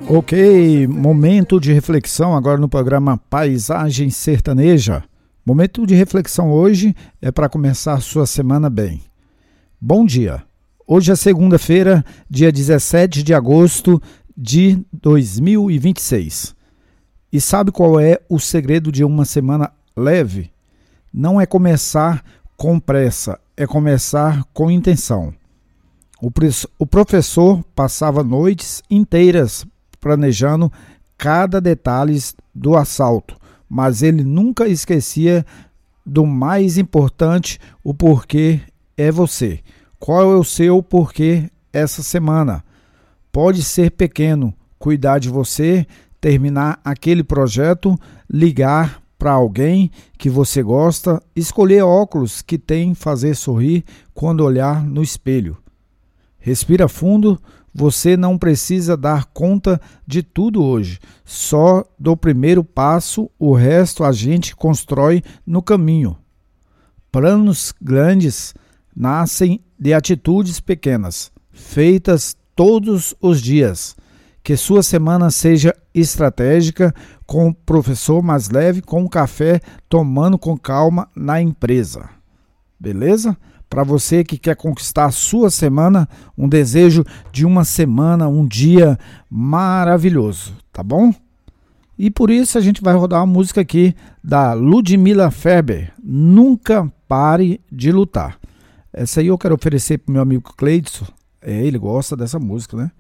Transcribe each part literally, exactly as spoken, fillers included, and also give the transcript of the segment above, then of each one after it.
Ok, momento de reflexão agora no programa Paisagem Sertaneja. Momento de reflexão hoje é para começar a sua semana bem. Bom dia, hoje é segunda-feira, dia dezessete de agosto de dois mil e vinte e seis. E sabe qual é o segredo de uma semana leve? Não é começar com pressa, é começar com intenção. O, o professor passava noites inteiras planejando cada detalhe do assalto, mas ele nunca esquecia do mais importante, o porquê é você. Qual é o seu porquê essa semana? Pode ser pequeno, cuidar de você, terminar aquele projeto, ligar para alguém que você gosta, escolher óculos que tem fazer sorrir quando olhar no espelho. Respira fundo, você não precisa dar conta de tudo hoje, só do primeiro passo, o resto a gente constrói no caminho. Planos grandes nascem de atitudes pequenas, feitas todos os dias. Que sua semana seja estratégica, com o professor mais leve, com um café, tomando com calma na empresa. Beleza? Para você que quer conquistar a sua semana, um desejo de uma semana, um dia maravilhoso, tá bom? E por isso a gente vai rodar uma música aqui da Ludmilla Ferber, Nunca Pare de Lutar. Essa aí eu quero oferecer para o meu amigo Cleidson, é, ele gosta dessa música, né?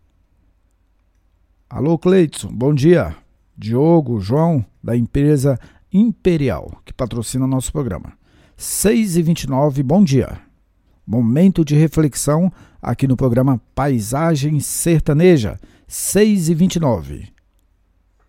Alô Cleidson, bom dia. Diogo, João, da empresa Imperial, que patrocina nosso programa. seis e vinte e nove, bom dia. Momento de reflexão aqui no programa Paisagem Sertaneja, seis e vinte e nove.